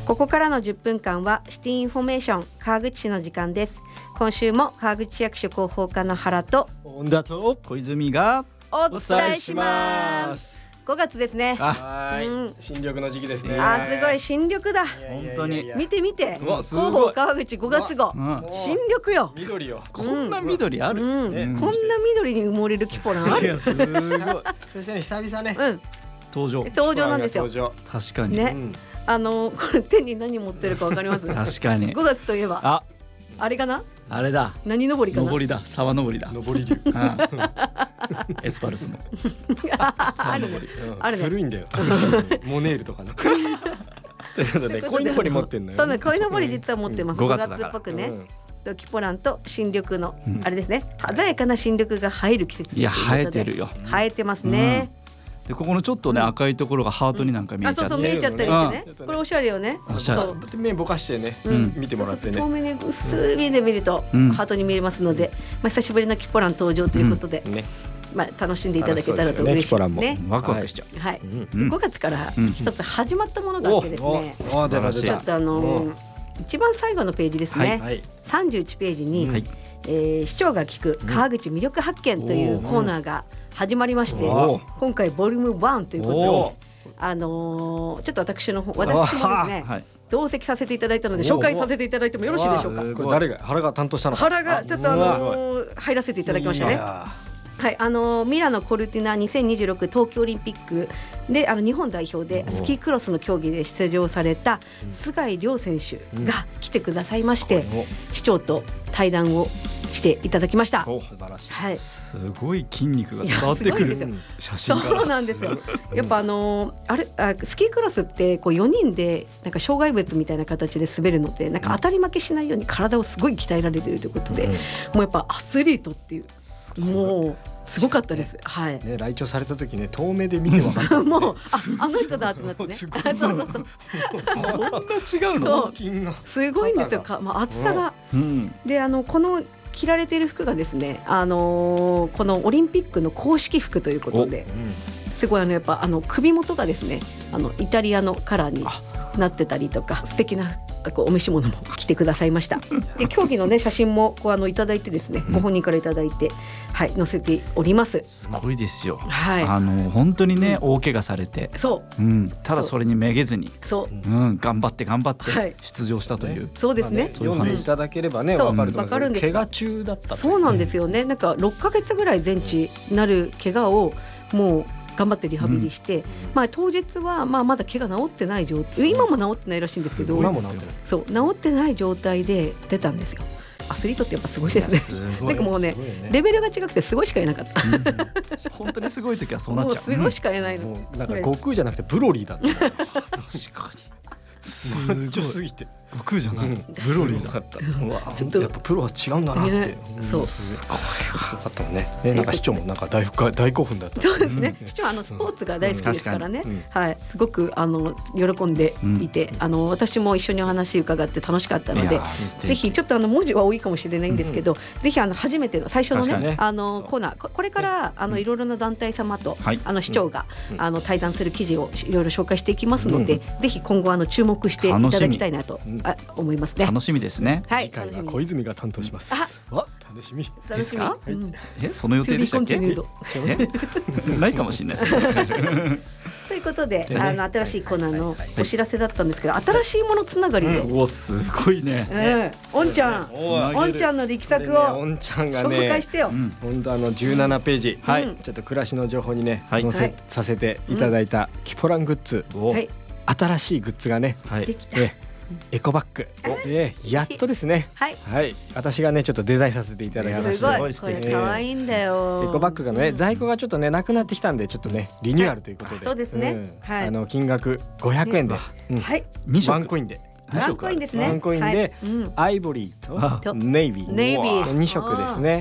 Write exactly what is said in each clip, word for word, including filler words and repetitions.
ここからのじゅっぷんかんはシティインフォメーション川口市の時間です。今週も川口市役所広報課の原と本田と小泉がお伝えします。ごがつですね。 はい、 うん、 新緑の時期ですね。 あ、すごい新緑だ。 本当に見て見て、 うわすごい広報川口ごがつ号、 うん、 新緑よ。 緑よ。 こんな緑ある、 うんねうん、こんな緑に埋もれるキポランある。 いやすごいそしてね久々ね、 うん、 登場登場なんですよ。 登場確かに、 ね、 うん、 あのこれ手に何持ってるかわかります？ 確かにごがつといえばああれかな、 あれだ何登りかな。 登りだ沢登りだ上り竜あエスパルスのあるね、あるね。 古いんだよモネールとかねということで鯉のぼり持ってんのよ。 そうね、鯉のぼり実は持ってます。 ごごがつがつだからっぽくね、 うん、 キポランと新緑の、 うんあれですね、鮮やかな新緑が映える季節といやいうことで生えてるよ。 生えてますね。 でここのちょっとね、 うん赤いところがハートになんか見えあ、 ちゃって、 そうそう見えちゃったりしてね、 うんこれおしゃれよね。 おしゃれそうで目ぼかしてね、 うん見てもらってね。 そうそうそう遠目に薄い目で見ると、 うんハートに見えますので、まあ、久しぶりのキポラン登場ということで、 ね、 まあ、楽しんでいただけたらと嬉しいですね。 ワクワクしちゃう、 はい、 うんうんごがつからうん一つ始まったものがあってですね、 おお出た出たちょっとあのー一番最後のページですね、 はい、 さんじゅういちページに、 はいえー市長が聞く川口魅力発見というコーナーが始まりまして、 おー今回ボリュームワンということおで、あのーちょっと私の方私もですねはい、 同席させていただいたので紹介させていただいてもよろしいでしょうか。 これ誰が原が担当したのか。 原がちょっとあのー入らせていただきましたね。はい、あのミラノコルティナにせんにじゅうろく冬季オリンピックであの日本代表でスキークロスの競技で出場された菅井亮選手が来てくださいまして、市長と対談をしていただきました。 お素晴らしい。 はい、 すごい筋肉が伝わってくるいやすごいん写真からそうなんですよ。やっぱあのーあれあスキークロスってこうよにんでなんか障害物みたいな形で滑るのでなんか当たり負けしないように体をすごい鍛えられているということで、 うんもうやっぱアスリートっていうもうすごかったです。はい。 ね、来庁された時ね遠目で見て分かったもう あ, あの人だってなってね。 すごいそうそうそうこんな違うのそう筋がすごいんですよ。か、まあ、厚さが、 うんであのこの着られている服がですね、あのーこのオリンピックの公式服ということで、すごいあのやっぱあの首元がですねあのイタリアのカラーになってたりとか素敵なこうお召し物も着てくださいました。で競技のね写真もこうあのいただいてですね、ご本人からいただいて、はい、載せております。 すごいですよ、 はいあの本当にね、大怪我されて、 そううん、ただそれにめげずに、 そううん、頑張って頑張っはいて出場したという、 そうですね。 そういう読んでいただければねそう分かると思わかるんです怪我中だったんです。 そうなんですよね。なんかろっかげつぐらい全治なる怪我をもう頑張ってリハビリして、まあ、当日はまあまだ怪我治ってない状態、今も治ってないらしいんですけど、 今もなんてないそう治ってない状態で出たんですよ。アスリートってやっぱすごいですね。 すごないんかもうねすごいよねレベルが違くてすごいしかいなかった。 本当にすごい時はそうなっちゃう。 もうすごいしかいないの。 もうなんか悟空じゃなくてブロリーだった。 確かに。すごい。 ちょすぎて悟空じゃない。 うんブロリーだ。 だった。うわちょっとやっぱプロは違うんだなって。 ねそううんすごいすごかったもんね。ねなんか市長もなんか大深い大興奮だった。 そうですね。市長はあのスポーツが大好きですからね。 うんはい、すごくあの喜んでいて、あの私も一緒にお話伺って楽しかったのでいやー素敵ぜひちょっとあの文字は多いかもしれないんですけど、ぜひあの初めての最初のね確かにねあのコーナーここれからあのいろいろな団体様と、 はいあの市長が、 うんあの対談する記事をいろいろ紹介していきますので、ぜひ今後あの注目していただきたいなと、 うんあ思いますね。 楽しみですね。 はい、 次回は楽しみ小泉が担当します。 あわ楽しみ。 楽しみですかうんえ、その予定でしたっけ？ To be continued えないかもしれないですね。 ということで、 でねあの新しいコーナーのお知らせだったんですけど、新しいものつながりで、 おお、すごいね。 うん、おんちゃん、 おーおんちゃんの力作これねおをんちゃんが紹介ねしてよ。 うん本当あのじゅうななページ、 はいうんちょっと暮らしの情報にね、 はい載せ、 はいさせていただいたキポラングッズ、 おはい、 新しいグッズがね、 はい。 できた。 えエコバッグでやっとですね、 はい、 はい私がねちょっとデザインさせていただきましすた。 ごい、これすごい素敵可愛いんだよ。 エコバッグがね、 うん在庫がちょっとねなくなってきたんでちょっとねリニューアルということで、 そうですねんはいあの金額ごひゃくえんで、うんはい、 二色ワンコインでワンコインですね。 ワンコインではいうんアイボリーあとネイビーネイビーのに色ですね。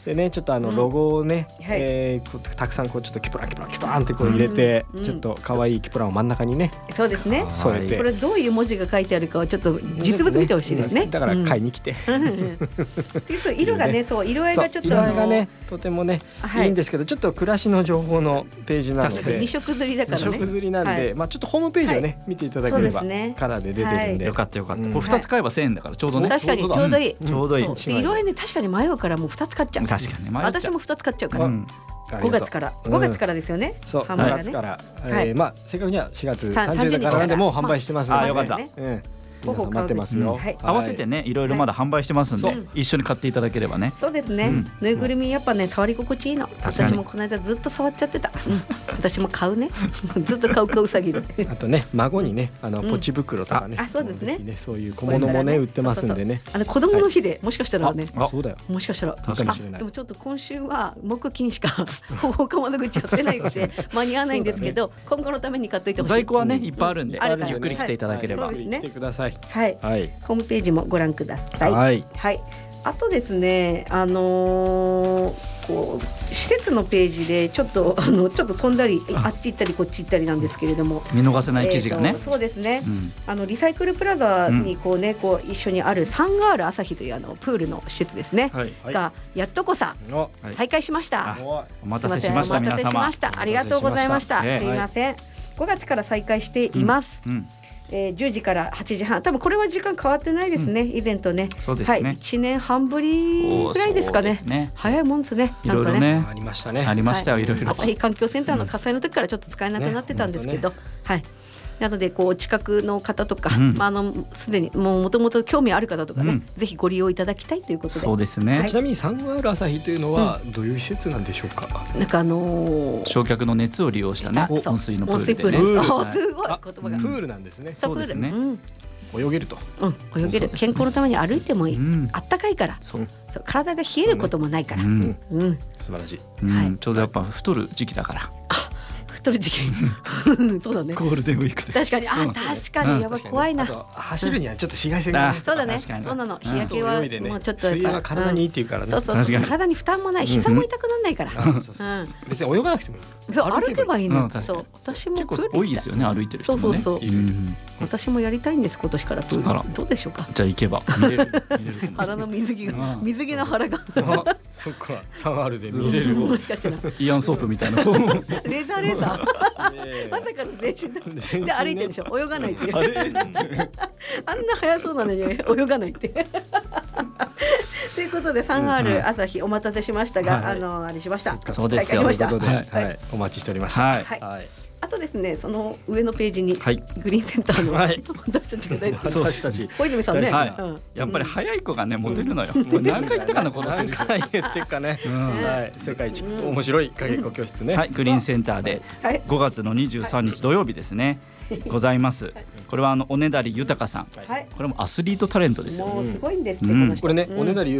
でねちょっとあのうんロゴをね、 はいえーこうたくさんこうちょっとキプランキプランキプランってこう入れて、 うんうんちょっと可愛いキプランを真ん中にねそうですね。 添えて、 これどういう文字が書いてあるかはちょっと実物見てほしいですね。 だから買いに来て、 うんうんうんっていうと色がね、そう色合いがちょっとそう色合いあのがねとてもね、 はいいいんですけど、ちょっと暮らしの情報のページなの確かにで二色刷りだからね。 二色刷りなんで、 はいまあちょっとホームページをね、見ていただければそうですねカラーで出てるんで、 よかったよかった、 うんこれふたつ買えばせんえんだからちょうどね。 確かにちちょうどだょうどいい。 ちょうどいい。 そうで色合いね確かに迷うからもう二つ買っちゃう。 確かに迷っちゃう私も二つ買っちゃうから。 うんごがつからうんごがつからですよね。 そう販売がねごがつから、えはいーまあ正確にはしがつささんじゅうだからなんでもう販売してますので、 あよかったねうん、皆さん待ってますよ、 うんはい合わせてねいろいろまだ販売してますんで、 そう一緒に買っていただければね。 そうですね、 うんぬいぐるみやっぱね触り心地いいの。 かに私もこの間ずっと触っちゃってた、うん、私も買うねずっと買う買ううさぎであとね孫にねあのうんポチ袋とかね、 ああそうですねぜひそういう小物もね売ってますんでね。 あの子供の日でもしかしたらね、 あそうだよ。 もしかしたらかもしれないあでもちょっと今週は木金しか他窓口やってないので間に合わないんですけど、今後のために買っといてほしい。 在庫はねいっぱいあるんで、 あるからねゆっくり来ていただければ。 はい来てください。 はい、 はい。 ホームページもご覧ください。 はい。 はい、あとですね、あのーこう施設のページでちょっとあのちょっと飛んだりあっち行ったりこっち行ったりなんですけれども、 見逃せない記事がねえー。とそうですね、 うんあのリサイクルプラザにこう、ねこう一緒にあるサンガール朝日というあのプールの施設ですね、 はい。 はいがやっとこさお、 はい再開しました。 あおお待たせしましたすいません皆様。 お待たせしました。ありがとうございました。すお待たせしましたいません。ごがつから再開しています。 うん。 えー、じゅうじからはちじはん、多分これは時間変わってないですね、以前とね。 そうですねはい、いちねんはんぶりぐらいですかね。 おーそうですね早いもんですね。 いろいろなんかねありましたね。 ありましたよいろいろ。 朝日環境センターの火災の時からちょっと使えなくなってたんですけど、はい。なのでこう近くの方とか、 うんまああのすでにもう元々興味ある方とかね、 うんぜひご利用いただきたいということで。 そうですね。 はいちなみにサンガール朝日というのはどういう施設なんでしょうか。 なんかあのー、 焼却の熱を利用したねそう温水のプールで温水プールね。 です。あはいすごいあ言葉が。 プールなんですね。 そうですねうん泳げると。 うん、泳げる、 そうですね健康のために歩いてもいい、 うんあったかいから、 そう。 そう体が冷えることもないから、 ううんん素晴らしい。 うんはいちょうどやっぱ太る時期だから。 太る時期そうだねゴールデンウィークで。 確かにあ、 うん確かにやばい怖いな、 あと走るにはちょっと紫外線がね。 そうだね確かにそうなのうん日焼けは泳いでねもうちょっとやっ水泳ぱは体にいいっていうからね。 そうそう確かに体に負担もない膝も痛くならないから、 あそうそうそうそう別に泳がなくてもいい。 そう歩けばいいの、 うん確かにそう私も結構プール行きた多いですよね歩いてる人もね。 そうそうそううん私もやりたいんです今年からプあらールどうでしょうか。 じゃあ行けば見れる見れるかもしれない腹の水着がうん水着の腹があそっかサンガールで見れる。 もしかしたらイアンソープみたいな。 レーザーレーザーねまさかの全身全身で歩いてるでしょ泳がないっていうあれあんな速そうなのに泳がないってということでサンガール朝日お待たせしましたが、 はいあのあれしましたそうですよ再開しましたということで、 はいはい、お待ちしておりました。 はいはいはい。 あとですねその上のページにはい。 グリーンセンターの、 はい私たちが大好きそう私たち小泉さんね、 はいうんやっぱり早い子がねモテるのよ。もう何回言ったかなこのセ何リフ。 回言ってるかね。 うんはい、世界一面白い影っ子教室ね。 はいグリーンセンターではいごがつのにじゅうさんにち土曜日ですねございます。これはあのおねだり豊さん。 はいこれもアスリートタレントですよ。 もうすごいんですって、 うんこの人これね、 うんおねだり